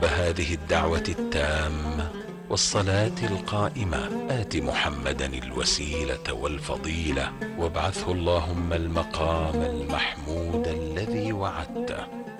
هذه الدعوة التامة والصلاة القائمة آت محمدا الوسيلة والفضيلة وابعثه اللهم المقام المحمود الذي وعدته.